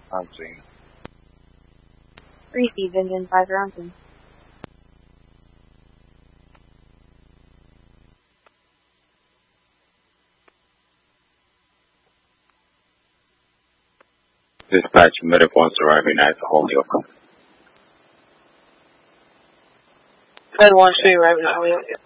Answering. Receive engine 5 Rounson. Dispatch, medic wants to arrive at Holyoke. Med wants to arrive at Holyoke.